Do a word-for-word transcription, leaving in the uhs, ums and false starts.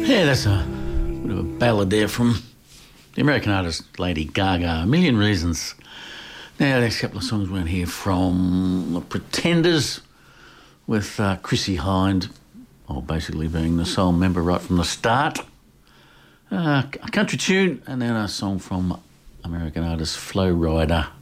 Yeah, that's a bit of a ballad there from the American artist Lady Gaga. A Million Reasons. Now, the next couple of songs we're going to hear from The Pretenders with uh, Chrissie Hynde, well, basically being the sole member right from the start. Uh, a country tune, and then a song from American artist Flo Rida.